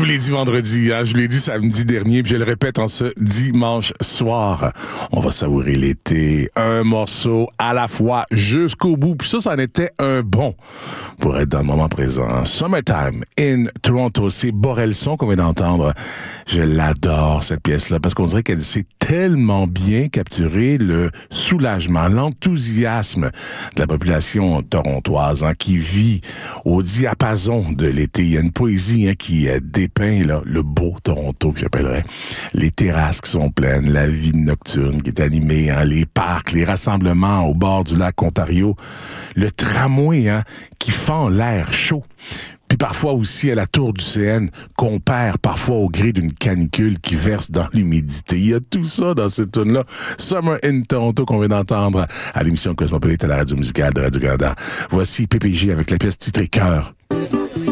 l'ai dit vendredi, je vous l'ai dit samedi dernier, puis je le répète en ce dimanche soir. On va savourer l'été, un morceau à la fois jusqu'au bout. Puis ça en était un bon pour être dans le moment présent. Summertime in Toronto, c'est Borelson qu'on vient d'entendre. Je l'adore, cette pièce-là, parce qu'on dirait qu'elle sait tellement bien capturer le soulagement, l'enthousiasme de la population torontoise qui vit au diapason de l'été. Il y a une poésie qui dépeint le beau Toronto, que j'appellerais. Les terrasses qui sont pleines, la vie nocturne qui est animée, les parcs, les rassemblements au bord du lac Ontario, le tramway qui fend l'air chaud. Puis parfois aussi à la tour du CN, qu'on perd parfois au gré d'une canicule qui verse dans l'humidité. Il y a tout ça dans cette tune-là. Summer in Toronto qu'on vient d'entendre à l'émission Cosmopolite à la radio musicale de Radio-Canada. Voici PPG avec la pièce titrée Cœur.